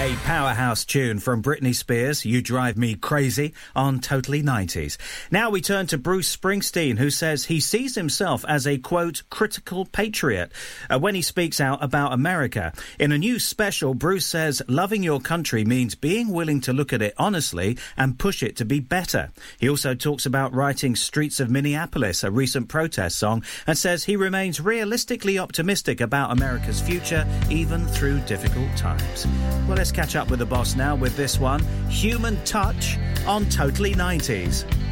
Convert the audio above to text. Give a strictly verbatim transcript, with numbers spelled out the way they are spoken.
A powerhouse tune from Britney Spears, You Drive Me Crazy, on Totally nineties. Now we turn to Bruce Springsteen, who says he sees himself as a, quote, critical patriot uh, when he speaks out about America. In a new special, Bruce says loving your country means being willing to look at it honestly and push it to be better. He also talks about writing Streets of Minneapolis, a recent protest song, and says he remains realistically optimistic about America's future, even through difficult times. Well, let's catch up with the boss now with this one, Human Touch, on Totally nineties.